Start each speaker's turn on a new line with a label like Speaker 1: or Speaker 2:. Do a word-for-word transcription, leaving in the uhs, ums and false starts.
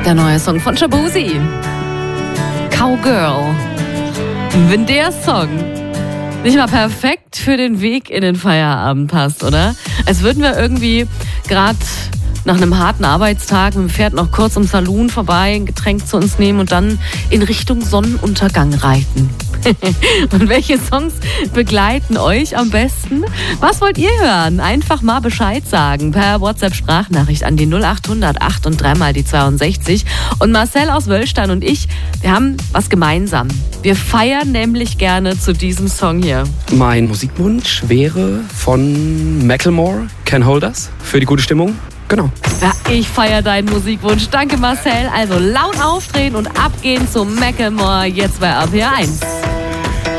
Speaker 1: Der neue Song von Shaboozey. Cowgirl. Wenn der Song nicht mal perfekt für den Weg in den Feierabend passt, oder? Als würden wir irgendwie gerade nach einem harten Arbeitstag mit dem Pferd noch kurz im Saloon vorbei, ein Getränk zu uns nehmen und dann in Richtung Sonnenuntergang reiten. Und welche Songs begleiten euch am besten? Was wollt ihr hören? Einfach mal Bescheid sagen per WhatsApp-Sprachnachricht an die null acht hundert acht und dreimal die zweiundsechzig. Und Marcel aus Wöllstein und ich, wir haben was gemeinsam. Wir feiern nämlich gerne zu diesem Song hier.
Speaker 2: Mein Musikwunsch wäre von Macklemore, Can't Hold Us, für die gute Stimmung. Genau.
Speaker 1: Ja, ich feiere deinen Musikwunsch. Danke, Marcel. Also laut aufdrehen und abgehen zu Macklemore jetzt bei R P R eins.